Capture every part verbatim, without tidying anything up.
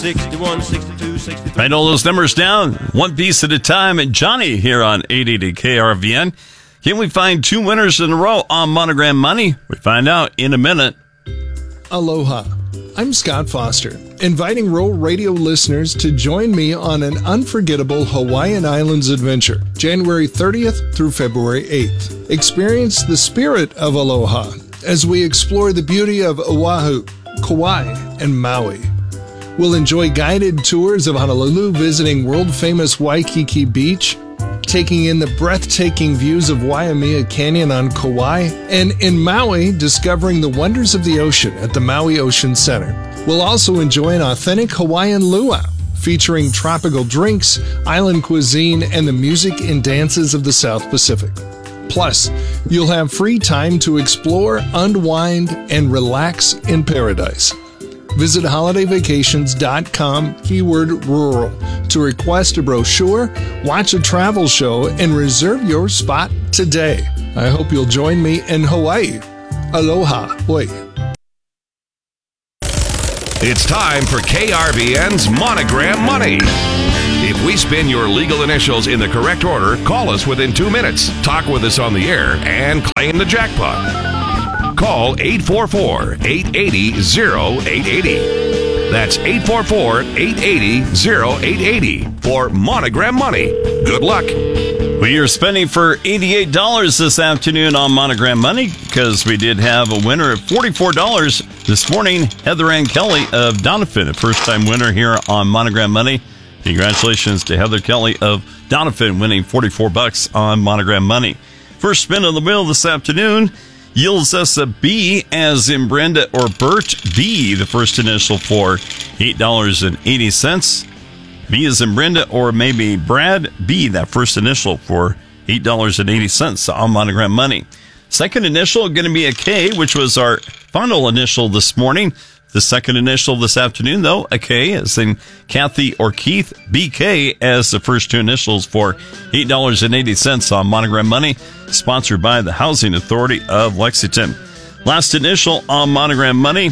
sixty-one, sixty-two, sixty-three. Write all those numbers down, one piece at a time. And Johnny here on eight eighty K R V N. Can we find two winners in a row on Monogram Money? We find out in a minute. Aloha. I'm Scott Foster, inviting Roll Radio listeners to join me on an unforgettable Hawaiian Islands adventure, January thirtieth through February eighth. Experience the spirit of aloha as we explore the beauty of Oahu, Kauai, and Maui. We'll enjoy guided tours of Honolulu, visiting world-famous Waikiki Beach, taking in the breathtaking views of Waimea Canyon on Kauai, and in Maui, discovering the wonders of the ocean at the Maui Ocean Center. We'll also enjoy an authentic Hawaiian luau, featuring tropical drinks, island cuisine, and the music and dances of the South Pacific. Plus, you'll have free time to explore, unwind, and relax in paradise. Visit holiday vacations dot com, keyword rural, to request a brochure, watch a travel show, and reserve your spot today. I hope you'll join me in Hawaii. Aloha. Oi. It's time for K R V N's Monogram Money. If we spin your legal initials in the correct order, call us within two minutes, talk with us on the air, and claim the jackpot. Call eight four four, eight eight zero, oh eight eight oh. That's eight four four, eight eight zero, oh eight eight oh for Monogram Money. Good luck. We are spending for eighty-eight dollars this afternoon on Monogram Money because we did have a winner at forty-four dollars this morning. Heather Ann Kelly of Doniphan, a first-time winner here on Monogram Money. Congratulations to Heather Kelly of Doniphan, winning forty-four bucks on Monogram Money. First spin of the wheel this afternoon yields us a B as in Brenda or Bert. B, the first initial for eight dollars and eighty cents. B as in Brenda or maybe Brad. B, that first initial for eight dollars and eighty cents on Monogram Money. Second initial going to be a K, which was our final initial this morning. The second initial this afternoon, though, a K, as in Kathy or Keith. B K as the first two initials for eight dollars and eighty cents on Monogram Money, sponsored by the Housing Authority of Lexington. Last initial on Monogram Money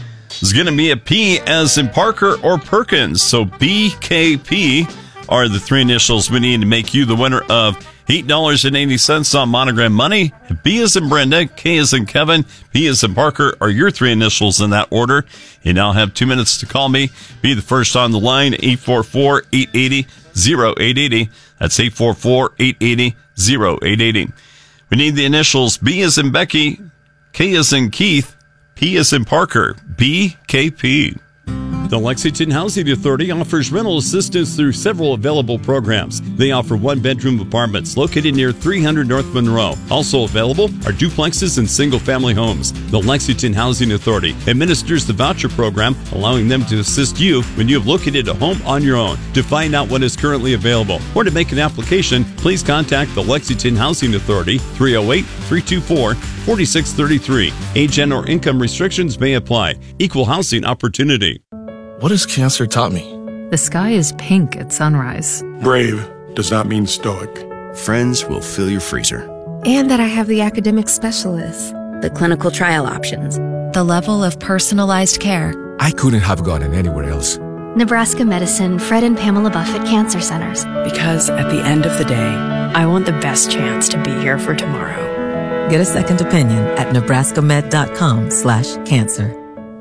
is going to be a P as in Parker or Perkins. So B K P are the three initials we need to make you the winner of eight dollars and eighty cents on Monogram Money. B as in Brenda, K as in Kevin, P as in Parker are your three initials in that order. You now have two minutes to call me. Be the first on the line, eight four four, eight eight zero, oh eight eight oh. That's eight four four, eight eight zero, oh eight eight oh. We need the initials B as in Becky, K as in Keith, P as in Parker, B K P. The Lexington Housing Authority offers rental assistance through several available programs. They offer one-bedroom apartments located near three hundred North Monroe. Also available are duplexes and single-family homes. The Lexington Housing Authority administers the voucher program, allowing them to assist you when you have located a home on your own. To find out what is currently available or to make an application, please contact the Lexington Housing Authority, three oh eight, three two four, four six three three. Age and or income restrictions may apply. Equal housing opportunity. What has cancer taught me? The sky is pink at sunrise. Brave does not mean stoic. Friends will fill your freezer. And that I have the academic specialists. The clinical trial options. The level of personalized care. I couldn't have gotten anywhere else. Nebraska Medicine Fred and Pamela Buffett Cancer Centers. Because at the end of the day, I want the best chance to be here for tomorrow. Get a second opinion at nebraska med dot com slash cancer.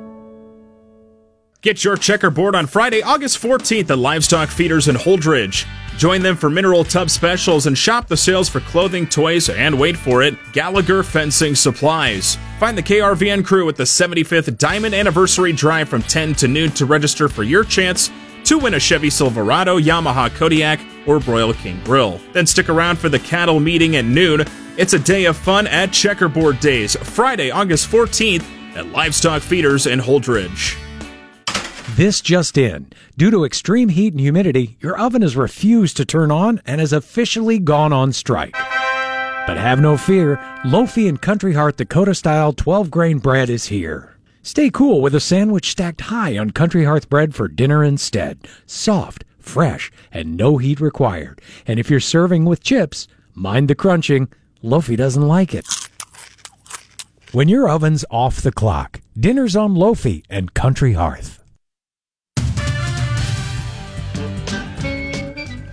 Get your checkerboard on Friday, August fourteenth at Livestock Feeders in Holdridge. Join them for mineral tub specials and shop the sales for clothing, toys, and wait for it, Gallagher Fencing Supplies. Find the K R V N crew at the seventy-fifth Diamond Anniversary Drive from ten to noon to register for your chance to win a Chevy Silverado, Yamaha Kodiak, or Broil King Grill. Then stick around for the cattle meeting at noon. It's a day of fun at Checkerboard Days, Friday, August fourteenth at Livestock Feeders in Holdridge. This just in. Due to extreme heat and humidity, your oven has refused to turn on and has officially gone on strike. But have no fear, Lofi and Country Heart Dakota-style twelve-grain bread is here. Stay cool with a sandwich stacked high on Country Hearth bread for dinner instead. Soft, fresh, and no heat required. And if you're serving with chips, mind the crunching. Lofi doesn't like it. When your oven's off the clock, dinner's on Lofi and Country Hearth.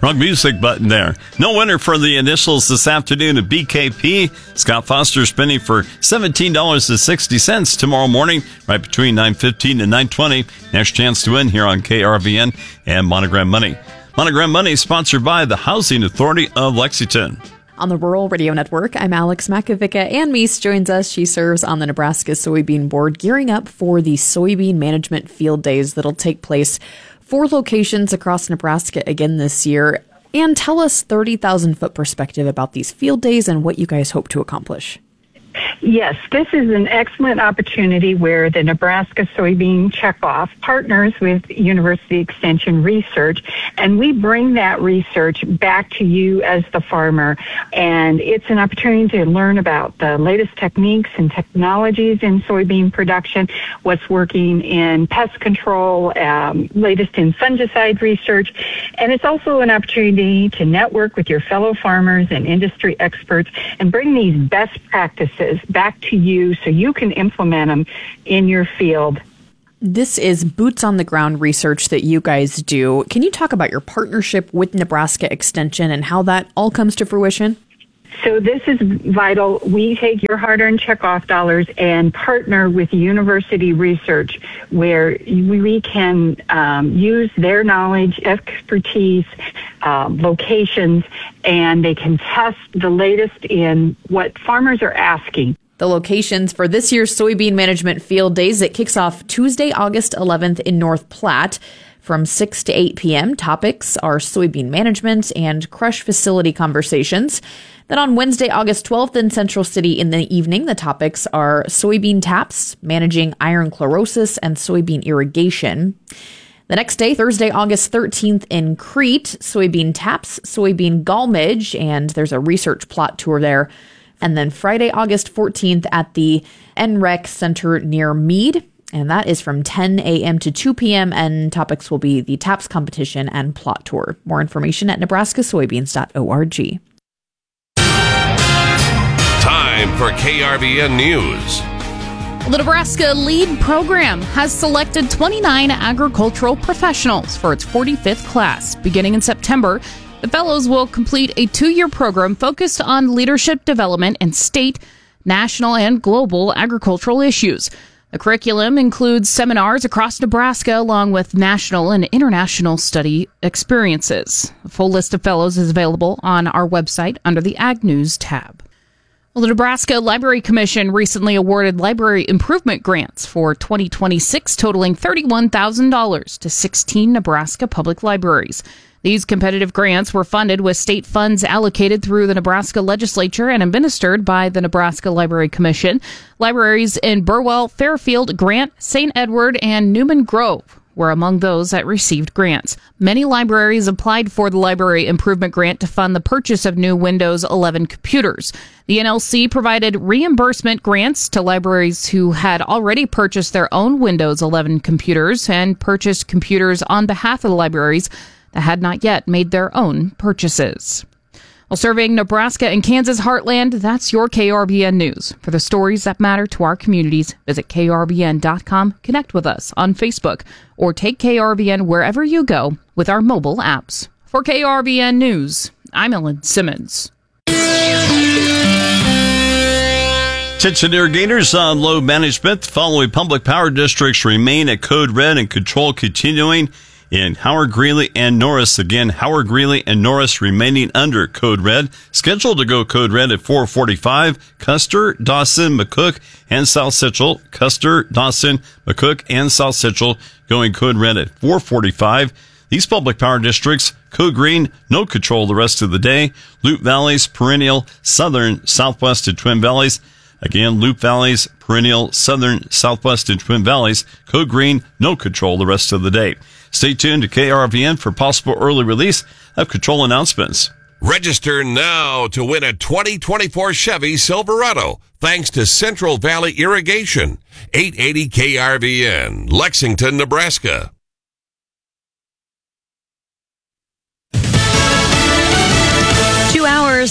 Wrong music button there. No winner for the initials this afternoon at B K P. Scott Foster spinning for seventeen dollars and sixty cents tomorrow morning, right between nine fifteen and nine twenty. Next chance to win here on K R V N and Monogram Money. Monogram Money is sponsored by the Housing Authority of Lexington. On the Rural Radio Network, I'm Alex Makovica. Ann Meese joins us. She serves on the Nebraska Soybean Board, gearing up for the Soybean Management Field Days that'll take place four locations across Nebraska again this year. And tell us thirty thousand foot perspective about these field days and what you guys hope to accomplish. Yes, this is an excellent opportunity where the Nebraska Soybean Checkoff partners with University Extension Research, and we bring that research back to you as the farmer. And it's an opportunity to learn about the latest techniques and technologies in soybean production, what's working in pest control, um, latest in fungicide research. And it's also an opportunity to network with your fellow farmers and industry experts and bring these best practices back to you so you can implement them in your field. This is boots on the ground research that you guys do. Can you talk about your partnership with Nebraska Extension and how that all comes to fruition? So this is vital. We take your hard-earned checkoff dollars and partner with university research where we can um, use their knowledge, expertise, uh, locations, and they can test the latest in what farmers are asking. The locations for this year's Soybean Management Field Days, it kicks off Tuesday, August eleventh in North Platte. From six to eight p.m., topics are soybean management and crush facility conversations. Then on Wednesday, August twelfth in Central City in the evening, the topics are soybean taps, managing iron chlorosis, and soybean irrigation. The next day, Thursday, August thirteenth in Crete, soybean taps, soybean gallmage, and there's a research plot tour there. And then Friday, August fourteenth at the N R E C Center near Meade. And that is from ten a.m. to two p.m. And topics will be the TAPS competition and plot tour. More information at nebraska soybeans dot org. Time for K R V N News. The Nebraska LEAD program has selected twenty-nine agricultural professionals for its forty-fifth class. Beginning in September, the fellows will complete a two-year program focused on leadership development in state, national, and global agricultural issues. The curriculum includes seminars across Nebraska along with national and international study experiences. A full list of fellows is available on our website under the Ag News tab. Well, the Nebraska Library Commission recently awarded library improvement grants for twenty twenty-six totaling thirty-one thousand dollars to sixteen Nebraska public libraries. These competitive grants were funded with state funds allocated through the Nebraska legislature and administered by the Nebraska Library Commission. Libraries in Burwell, Fairfield, Grant, Saint Edward, and Newman Grove were among those that received grants. Many libraries applied for the Library Improvement Grant to fund the purchase of new Windows eleven computers. The N L C provided reimbursement grants to libraries who had already purchased their own Windows eleven computers and purchased computers on behalf of the libraries that had not yet made their own purchases. While serving Nebraska and Kansas heartland, that's your K R V N News. For the stories that matter to our communities, visit K R V N dot com, connect with us on Facebook, or take K R V N wherever you go with our mobile apps. For K R V N News, I'm Ellen Simmons. Attention irrigators on load management. The following public power districts remain at code red and control continuing in Howard, Greeley, and Norris. Again, Howard, Greeley, and Norris remaining under code red. Scheduled to go code red at four forty-five. Custer, Dawson, McCook, and South Central. Custer, Dawson, McCook, and South Central going code red at four forty-five. These public power districts, code green, no control the rest of the day. Loop Valleys, perennial, southern, southwest, and Twin Valleys. Again, Loop Valleys, perennial, southern, southwest, and Twin Valleys. Code green, no control the rest of the day. Stay tuned to K R V N for possible early release of control announcements. Register now to win a twenty twenty-four Chevy Silverado thanks to Central Valley Irrigation. eight eighty K R V N, Lexington, Nebraska. Two hours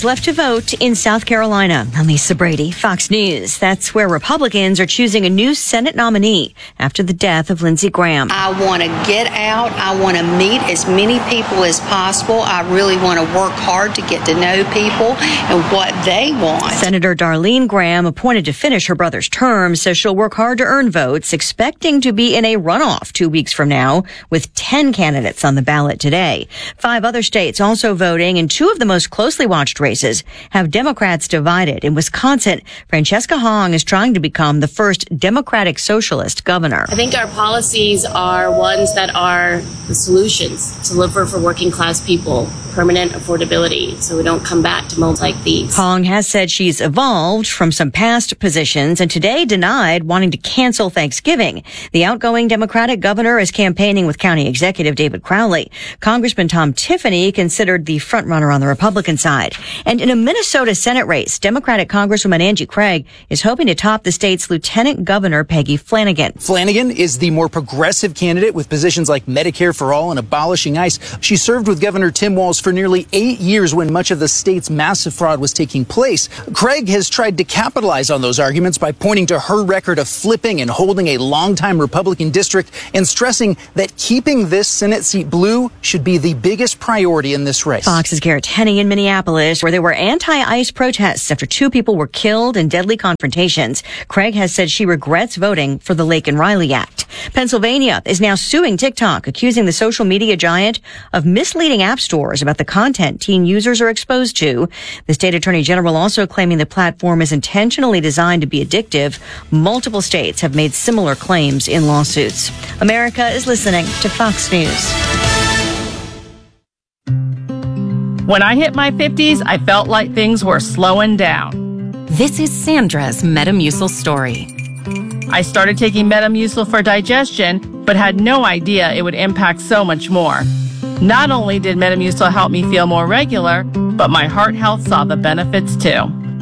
left to vote in South Carolina. I'm Lisa Brady, Fox News. That's where Republicans are choosing a new Senate nominee after the death of Lindsey Graham. I want to get out. I want to meet as many people as possible. I really want to work hard to get to know people and what they want. Senator Darlene Graham, appointed to finish her brother's term, says she'll work hard to earn votes, expecting to be in a runoff two weeks from now with ten candidates on the ballot today. Five other states also voting, and two of the most closely watched races have Democrats divided. In Wisconsin, Francesca Hong is trying to become the first Democratic Socialist governor. I think our policies are ones that are the solutions to deliver for working class people, permanent affordability, so we don't come back to modes like these. Hong has said she's evolved from some past positions and today denied wanting to cancel Thanksgiving. The outgoing Democratic governor is campaigning with County Executive David Crowley. Congressman Tom Tiffany considered the frontrunner on the Republican side. And in a Minnesota Senate race, Democratic Congresswoman Angie Craig is hoping to top the state's Lieutenant Governor Peggy Flanagan. Flanagan is the more progressive candidate with positions like Medicare for All and abolishing ICE. She served with Governor Tim Walz for nearly eight years when much of the state's massive fraud was taking place. Craig has tried to capitalize on those arguments by pointing to her record of flipping and holding a longtime Republican district and stressing that keeping this Senate seat blue should be the biggest priority in this race. Fox's Garrett Tenney in Minneapolis, where there were anti-ICE protests after two people were killed in deadly confrontations. Craig has said she regrets voting for the Lake and Riley Act. Pennsylvania is now suing TikTok, accusing the social media giant of misleading app stores about the content teen users are exposed to. The state attorney general also claiming the platform is intentionally designed to be addictive. Multiple states have made similar claims in lawsuits. America is listening to Fox News. When I hit my fifties, I felt like things were slowing down. This is Sandra's Metamucil story. I started taking Metamucil for digestion, but had no idea it would impact so much more. Not only did Metamucil help me feel more regular, but my heart health saw the benefits too.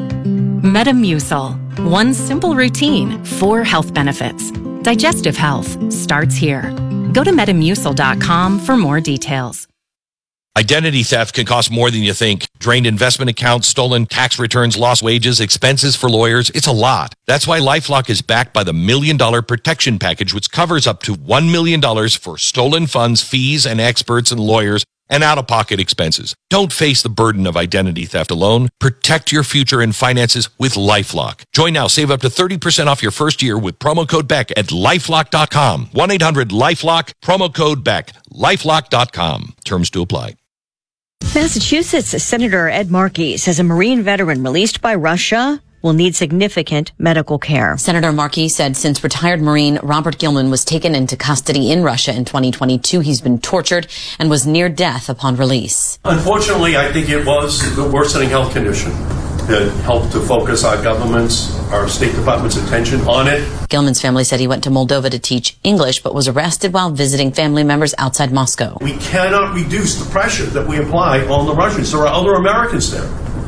Metamucil. One simple routine, four health benefits. Digestive health starts here. Go to Metamucil dot com for more details. Identity theft can cost more than you think. Drained investment accounts, stolen tax returns, lost wages, expenses for lawyers. It's a lot. That's why LifeLock is backed by the Million Dollar Protection Package, which covers up to one million dollars for stolen funds, fees, and experts and lawyers, and out-of-pocket expenses. Don't face the burden of identity theft alone. Protect your future and finances with LifeLock. Join now. Save up to thirty percent off your first year with promo code Beck at LifeLock dot com. one eight hundred LifeLock, promo code Beck. LifeLock dot com. Terms to apply. Massachusetts Senator Ed Markey says a Marine veteran released by Russia will need significant medical care. Senator Markey said since retired Marine Robert Gilman was taken into custody in Russia in twenty twenty-two, he's been tortured and was near death upon release. Unfortunately, I think it was the worsening health condition that helped to focus our government's, our State Department's attention on it. Gilman's family said he went to Moldova to teach English, but was arrested while visiting family members outside Moscow. We cannot reduce the pressure that we apply on the Russians. There are other Americans there.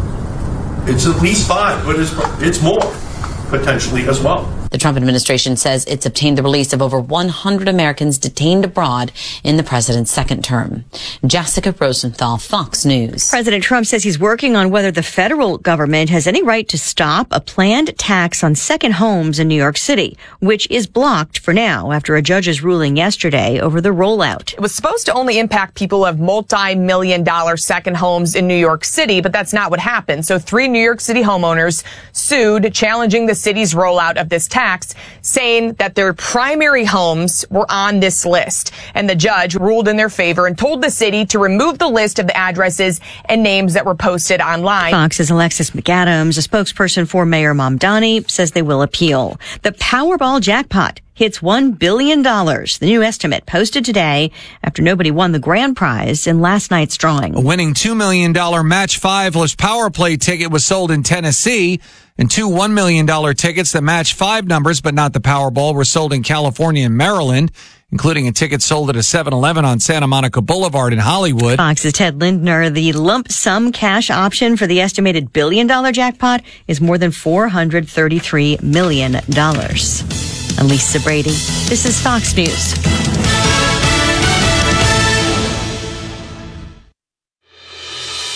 It's at least five, but it's, it's more, potentially, as well. The Trump administration says it's obtained the release of over one hundred Americans detained abroad in the president's second term. Jessica Rosenthal, Fox News. President Trump says he's working on whether the federal government has any right to stop a planned tax on second homes in New York City, which is blocked for now after a judge's ruling yesterday over the rollout. It was supposed to only impact people who have multi-million dollar second homes in New York City, but that's not what happened. So three New York City homeowners sued, challenging the city's rollout of this tax, saying that their primary homes were on this list. And the judge ruled in their favor and told the city to remove the list of the addresses and names that were posted online. Fox's Alexis McAdams, a spokesperson for Mayor Mamdani, says they will appeal. The Powerball jackpot hits one billion dollars. The new estimate posted today after nobody won the grand prize in last night's drawing. A winning two million dollars match five-less power play ticket was sold in Tennessee, and two one million dollars tickets that match five numbers but not the Powerball were sold in California and Maryland, including a ticket sold at a seven eleven on Santa Monica Boulevard in Hollywood. Fox's Ted Lindner, the lump sum cash option for the estimated billion-dollar jackpot is more than four hundred thirty-three million dollars. I'm Lisa Brady. This is Fox News. You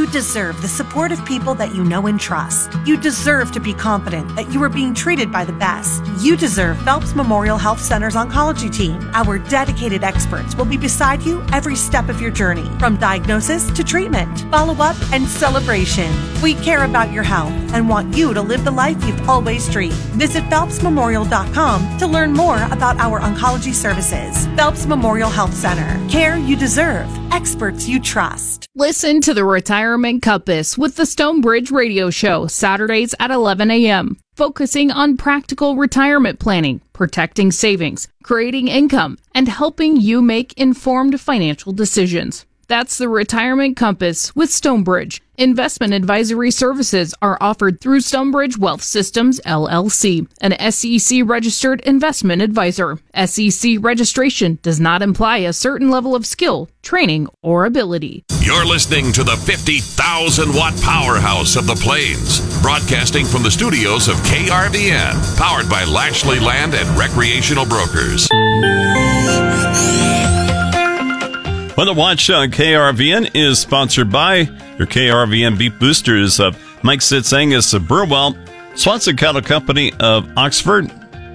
deserve the support of people that you know and trust. You deserve to be confident that you are being treated by the best. You deserve Phelps Memorial Health Center's oncology team. Our dedicated experts will be beside you every step of your journey, from diagnosis to treatment, follow-up, and celebration. We care about your health and want you to live the life you've always dreamed. Visit phelps memorial dot com to learn more about our oncology services. Phelps Memorial Health Center. Care you deserve. Experts you trust. Listen to the Retirement Compass with the Stonebridge Radio Show, Saturdays at eleven a.m., focusing on practical retirement planning, protecting savings, creating income, and helping you make informed financial decisions. That's the Retirement Compass with Stonebridge. Investment advisory services are offered through Stonebridge Wealth Systems, L L C, an S E C-registered investment advisor. S E C registration does not imply a certain level of skill, training, or ability. You're listening to the fifty thousand watt powerhouse of the Plains, broadcasting from the studios of K R V N, powered by Lashley Land and Recreational Brokers. Weather Watch on K R V N is sponsored by your K R V N Beef Boosters of Mike Sitz Angus of Burwell, Swanson Cattle Company of Oxford,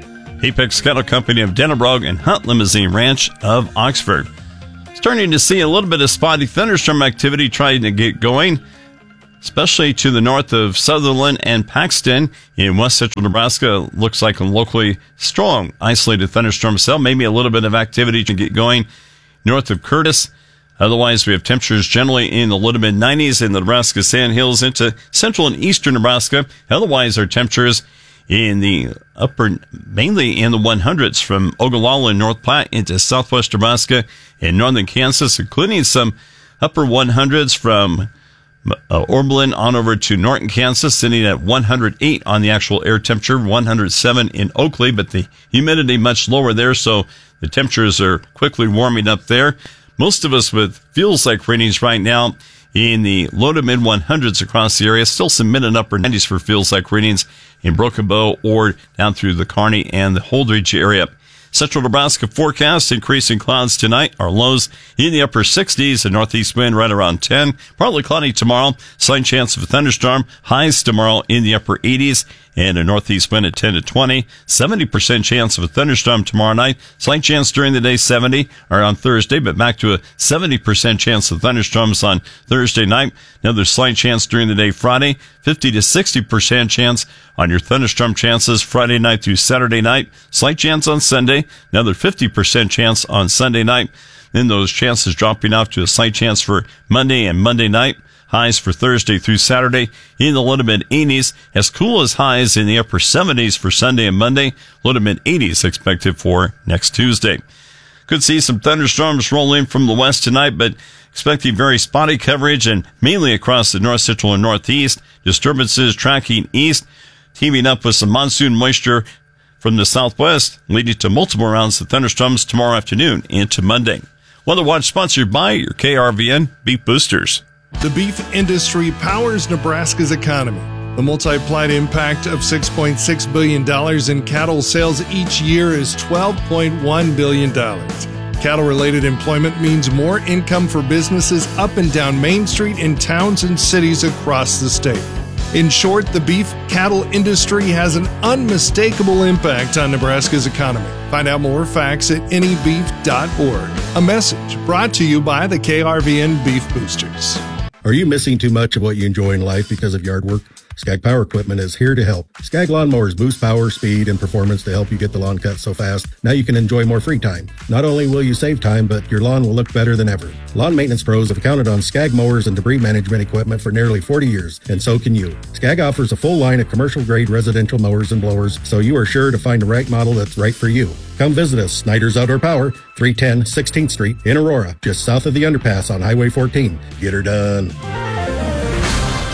Apex Cattle Company of Dennebrog, and Hunt Limousine Ranch of Oxford. Starting to see a little bit of spotty thunderstorm activity trying to get going, especially to the north of Sutherland and Paxton in west central Nebraska. Looks like a locally strong isolated thunderstorm cell. Maybe a little bit of activity to get going north of Curtis. Otherwise, we have temperatures generally in the low to mid nineties in the Nebraska Sandhills into central and eastern Nebraska. Otherwise, our temperatures in the upper, mainly in the one hundreds from Ogallala and North Platte into southwest Nebraska and northern Kansas, including some upper one hundreds from uh, Oberlin on over to Norton, Kansas, sitting at one hundred eight on the actual air temperature, one hundred seven in Oakley, but the humidity much lower there, so the temperatures are quickly warming up there. Most of us with feels like readings right now in the low to mid one hundreds across the area. Still some mid and upper nineties for feels like readings in Broken Bow or down through the Kearney and the Holdridge area. Central Nebraska forecast, increasing clouds tonight. Our lows in the upper sixties, a northeast wind right around ten. Partly cloudy tomorrow. Slight chance of a thunderstorm. Highs tomorrow in the upper eighties and a northeast wind at ten to twenty. seventy percent chance of a thunderstorm tomorrow night. Slight chance during the day, seventy, or on Thursday, but back to a seventy percent chance of thunderstorms on Thursday night. Another slight chance during the day Friday. fifty to sixty percent chance on your thunderstorm chances Friday night through Saturday night. Slight chance on Sunday. Another fifty percent chance on Sunday night. Then those chances dropping off to a slight chance for Monday and Monday night. Highs for Thursday through Saturday in the low to mid eighties. As cool as highs in the upper seventies for Sunday and Monday. Low to mid eighties expected for next Tuesday. Could see some thunderstorms roll in from the west tonight, but expecting very spotty coverage and mainly across the north central and northeast. Disturbances tracking east, teaming up with some monsoon moisture from the southwest, leading to multiple rounds of thunderstorms tomorrow afternoon into Monday. Weather Watch sponsored by your K R V N Beef Boosters. The beef industry powers Nebraska's economy. The multiplied impact of six point six billion dollars in cattle sales each year is twelve point one billion dollars. Cattle-related employment means more income for businesses up and down Main Street in towns and cities across the state. In short, the beef cattle industry has an unmistakable impact on Nebraska's economy. Find out more facts at any beef dot org. A message brought to you by the K R V N Beef Boosters. Are you missing too much of what you enjoy in life because of yard work? Skag Power Equipment is here to help. Skag lawnmowers boost power, speed, and performance to help you get the lawn cut so fast. Now you can enjoy more free time. Not only will you save time, but your lawn will look better than ever. Lawn maintenance pros have counted on Skag mowers and debris management equipment for nearly forty years, and so can you. Skag offers a full line of commercial-grade residential mowers and blowers, so you are sure to find the right model that's right for you. Come visit us, Snyder's Outdoor Power, three ten sixteenth Street in Aurora, just south of the underpass on Highway fourteen. Get her done.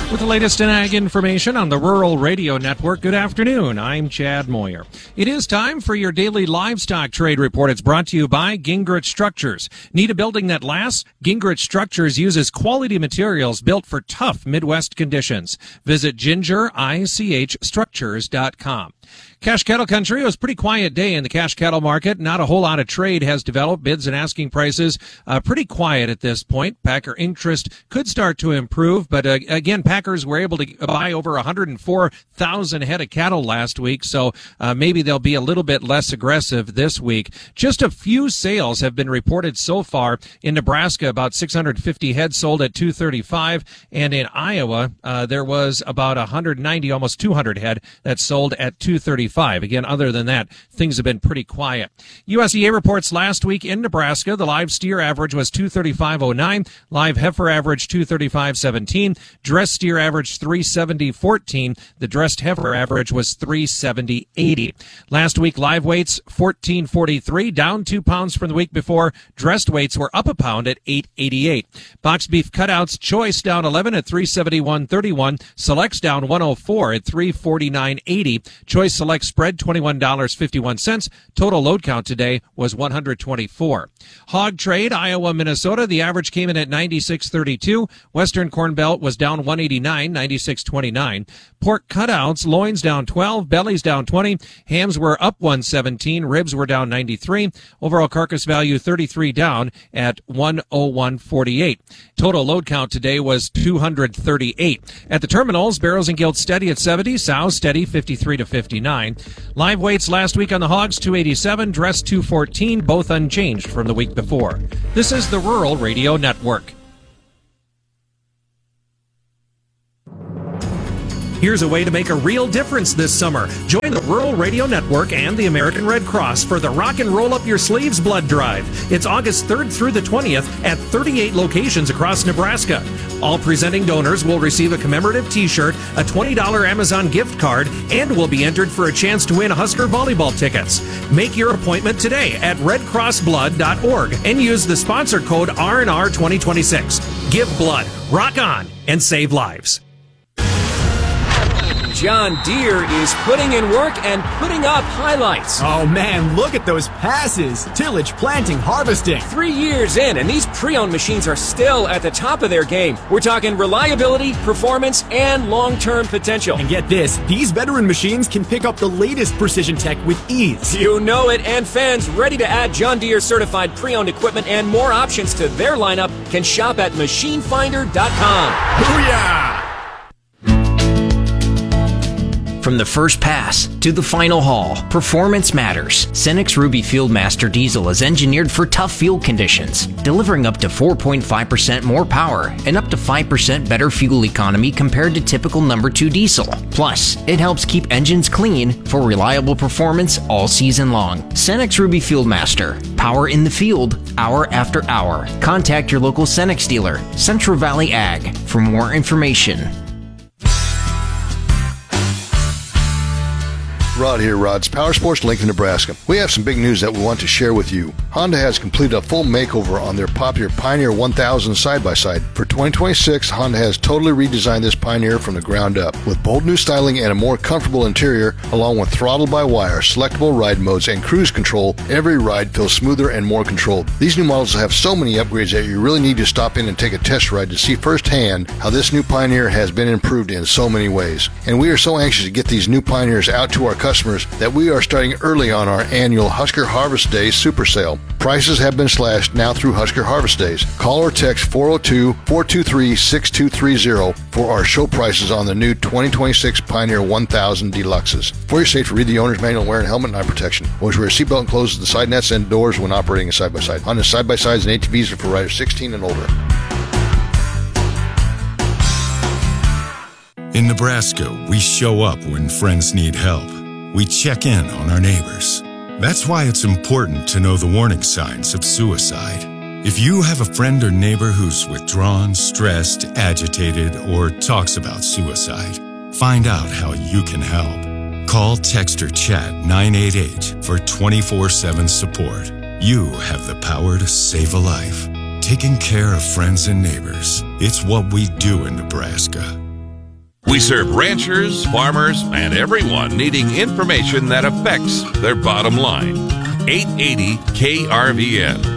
With the latest in ag information on the Rural Radio Network, good afternoon. I'm Chad Moyer. It is time for your daily livestock trade report. It's brought to you by Gingrich Structures. Need a building that lasts? Gingrich Structures uses quality materials built for tough Midwest conditions. Visit ginger ich structures dot com. Cash cattle country, it was a pretty quiet day in the cash cattle market. Not a whole lot of trade has developed. Bids and asking prices uh, pretty quiet at this point. Packer interest could start to improve, but uh, again, Packers were able to buy over one hundred four thousand head of cattle last week, so uh, maybe they'll be a little bit less aggressive this week. Just a few sales have been reported so far. In Nebraska, about six hundred fifty head sold at two thirty-five, and in Iowa, uh, there was about one hundred ninety, almost two hundred head that sold at two thirty-five. Again, other than that, things have been pretty quiet. U S D A reports last week in Nebraska, the live steer average was two thirty-five oh nine, live heifer average two thirty-five seventeen, dressed steer average three seventy fourteen, the dressed heifer average was three seventy eighty. Last week, live weights fourteen forty-three, down two pounds from the week before. Dressed weights were up a pound at eight eighty-eight. Box beef cutouts, choice down eleven at three seventy-one thirty-one, selects down one oh four at three forty-nine eighty. Choice select spread twenty-one dollars and fifty-one cents. Total load count today was one hundred twenty-four. Hog trade, Iowa, Minnesota, the average came in at ninety-six thirty-two. Western Corn Belt was down one eighty-nine, ninety-six twenty-nine. Pork cutouts, loins down twelve, bellies down twenty, hams were up one seventeen, ribs were down ninety-three. Overall carcass value thirty-three down at one oh one forty-eight. Total load count today was two hundred thirty-eight. At the terminals, barrels and gilts steady at seventy, sows steady fifty-three to fifty-nine. Live weights last week on the hogs two eighty-seven, dressed two fourteen, both unchanged from the week before. This is the Rural Radio Network. Here's a way to make a real difference this summer. Join the Rural Radio Network and the American Red Cross for the Rock and Roll Up Your Sleeves Blood Drive. It's August third through the twentieth at thirty-eight locations across Nebraska. All presenting donors will receive a commemorative t-shirt, a twenty dollars Amazon gift card, and will be entered for a chance to win Husker volleyball tickets. Make your appointment today at red cross blood dot org and use the sponsor code R N R twenty twenty-six. Give blood, rock on, and save lives. John Deere is putting in work and putting up highlights. Oh man, look at those passes. Tillage, planting, harvesting. Three years in, and these pre-owned machines are still at the top of their game. We're talking reliability, performance, and long-term potential. And get this, these veteran machines can pick up the latest precision tech with ease. You know it, and fans ready to add John Deere certified pre-owned equipment and more options to their lineup can shop at machine finder dot com. Booyah! From the first pass to the final haul, performance matters. Cenex Ruby Fieldmaster Diesel is engineered for tough field conditions, delivering up to four point five percent more power and up to five percent better fuel economy compared to typical number two diesel. Plus, it helps keep engines clean for reliable performance all season long. Cenex Ruby Fieldmaster, power in the field, hour after hour. Contact your local Cenex dealer, Central Valley Ag, for more information. Rod here, Rod's Power Sports, Lincoln, Nebraska. We have some big news that we want to share with you. Honda has completed a full makeover on their popular Pioneer one thousand side-by-side. For twenty twenty-six, Honda has totally redesigned this Pioneer from the ground up. With bold new styling and a more comfortable interior, along with throttle-by-wire, selectable ride modes, and cruise control, every ride feels smoother and more controlled. These new models have so many upgrades that you really need to stop in and take a test ride to see firsthand how this new Pioneer has been improved in so many ways. And we are so anxious to get these new Pioneers out to our customers that we are starting early on our annual Husker Harvest Days Super Sale. Prices have been slashed now through Husker Harvest Days. Call or text four oh two, four two three, six two three zero for our show prices on the new twenty twenty-six Pioneer one thousand Deluxes. For your safety, read the owner's manual, wearing helmet and eye protection. Always wear a seatbelt and close the side nets and doors when operating a side-by-side. Honda side-by-sides and A T Vs are for riders sixteen and older. In Nebraska, we show up when friends need help. We check in on our neighbors. That's why it's important to know the warning signs of suicide. If you have a friend or neighbor who's withdrawn, stressed, agitated, or talks about suicide, find out how you can help. Call, text, or chat nine eight eight for twenty-four seven support. You have the power to save a life. Taking care of friends and neighbors. It's what we do in Nebraska. We serve ranchers, farmers, and everyone needing information that affects their bottom line. eight eighty K R V N.